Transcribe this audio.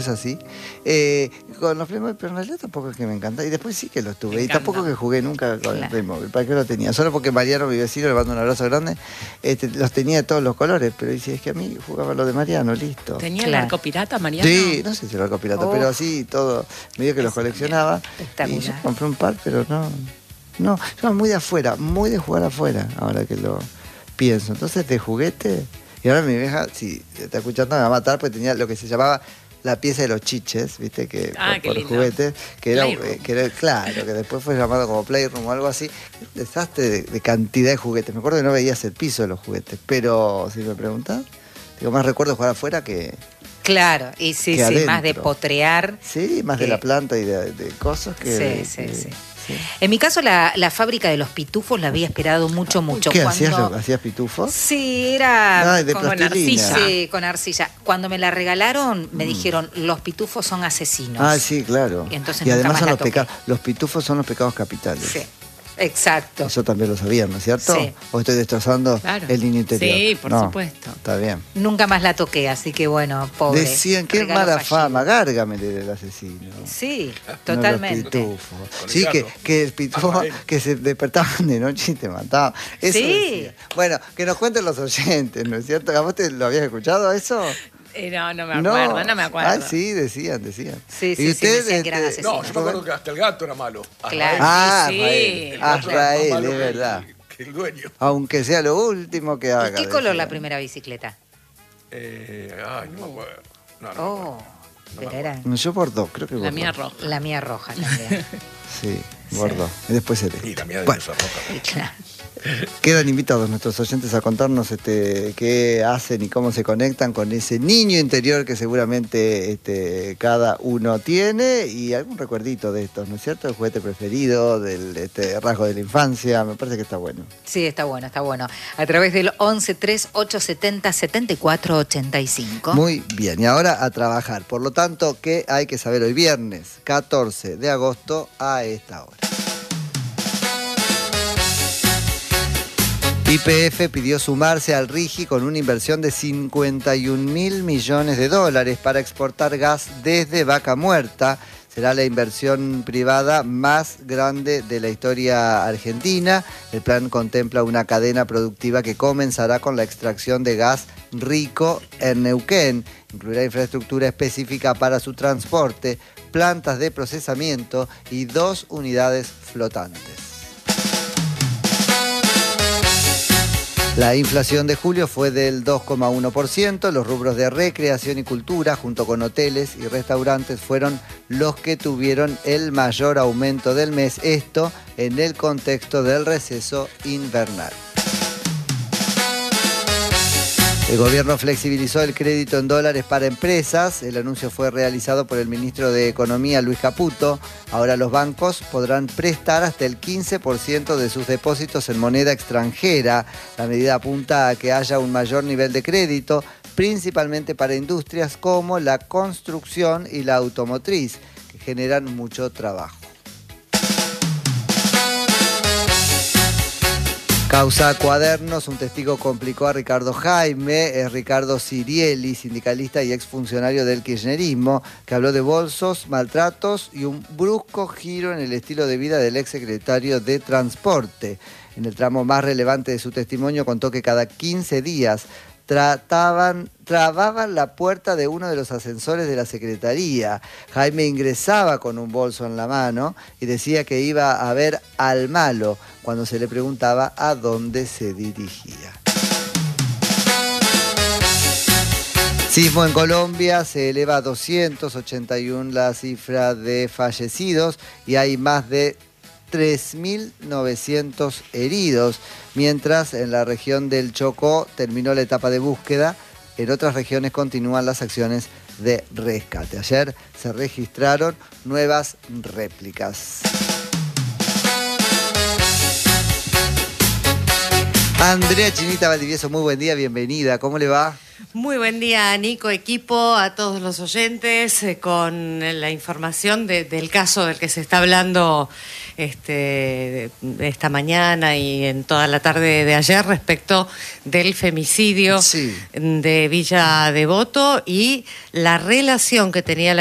es así. Con los Playmobil, pero en realidad tampoco es que me encanta. Y después sí que los tuve. Y tampoco que jugué nunca con el Playmobil. ¿Para qué lo tenía? Solo porque Mariano, mi vecino, le mando un abrazo grande, los tenía de todos los colores. Pero dice, es que a mí jugaba lo de Mariano, listo. ¿Tenía el arco pirata, Mariano? Sí, no sé si el arco pirata, pero así todo. Medio que los coleccionaba. Y yo compré un par, pero no. Yo muy de afuera, muy de jugar afuera, ahora que lo pienso. Entonces, de juguete. Y ahora mi vieja, si está escuchando, me va a matar porque tenía lo que se llamaba la pieza de los chiches, ¿viste? Que por juguetes, que era, claro, que después fue llamado como Playroom o algo así. Un desastre de cantidad de juguetes. Me acuerdo que no veías el piso de los juguetes, pero si me preguntás, digo, más recuerdo jugar afuera que... Claro, y sí, más de potrear. Sí, más de la planta y de cosas que... Sí. En mi caso, la fábrica de los pitufos la había esperado mucho. ¿Qué hacías pitufos? Sí, era con arcilla. Sí, con arcilla. Cuando me la regalaron, me dijeron, los pitufos son asesinos. Ah, sí, claro. Entonces, y además son los pitufos son los pecados capitales. Sí. Exacto. Eso también lo sabían, ¿no es cierto? Sí. ¿O estoy destrozando el niño interior? Sí, por supuesto. Está bien. Nunca más la toqué, así que bueno, pobre. Decían, qué mala fama, Gárgamel era el asesino. Sí, totalmente. Los pitufos. Sí, que el pitufo, que se despertaban de noche y te mataban. Eso decía. Bueno, que nos cuenten los oyentes, ¿no es cierto? ¿A vos te lo habías escuchado eso? No me acuerdo. Ah, sí, decían. Sí, decían que eran asesinos. No, yo me acuerdo que hasta el gato era malo. Claro. Azrael, es verdad. Que el dueño. Aunque sea lo último que haga. ¿Y qué color la primera bicicleta? No me acuerdo. Yo bordó, creo que bordó. La mía roja. La mía roja también. Sí, bordó. Y después celeste. Y la mía de roja. Claro. Quedan invitados nuestros oyentes a contarnos qué hacen y cómo se conectan con ese niño interior que seguramente cada uno tiene y algún recuerdito de estos, ¿no es cierto? El juguete preferido, del rasgo de la infancia, me parece que está bueno. Sí, está bueno. A través del 1138707485. Muy bien, y ahora a trabajar. Por lo tanto, ¿qué hay que saber hoy viernes 14 de agosto a esta hora? YPF pidió sumarse al RIGI con una inversión de 51.000 millones de dólares para exportar gas desde Vaca Muerta. Será la inversión privada más grande de la historia argentina. El plan contempla una cadena productiva que comenzará con la extracción de gas rico en Neuquén. Incluirá infraestructura específica para su transporte, plantas de procesamiento y 2 unidades flotantes. La inflación de julio fue del 2,1%. Los rubros de recreación y cultura, junto con hoteles y restaurantes, fueron los que tuvieron el mayor aumento del mes. Esto en el contexto del receso invernal. El gobierno flexibilizó el crédito en dólares para empresas. El anuncio fue realizado por el ministro de Economía, Luis Caputo. Ahora los bancos podrán prestar hasta el 15% de sus depósitos en moneda extranjera. La medida apunta a que haya un mayor nivel de crédito, principalmente para industrias como la construcción y la automotriz, que generan mucho trabajo. Causa Cuadernos, un testigo complicó a Ricardo Jaime, es Ricardo Sirieli, sindicalista y exfuncionario del kirchnerismo, que habló de bolsos, maltratos y un brusco giro en el estilo de vida del exsecretario de Transporte. En el tramo más relevante de su testimonio contó que cada 15 días trababan la puerta de uno de los ascensores de la Secretaría. Jaime ingresaba con un bolso en la mano y decía que iba a ver al malo cuando se le preguntaba a dónde se dirigía. Sismo en Colombia, se eleva a 281 la cifra de fallecidos y hay más de 3.900 heridos, mientras en la región del Chocó terminó la etapa de búsqueda. En otras regiones continúan las acciones de rescate. Ayer se registraron nuevas réplicas. Andrea Chinita Valdivieso, muy buen día, bienvenida. ¿Cómo le va? Muy buen día, Nico, equipo, a todos los oyentes, con la información del caso del que se está hablando esta mañana y en toda la tarde de ayer respecto del femicidio Sí. de Villa Devoto y la relación que tenía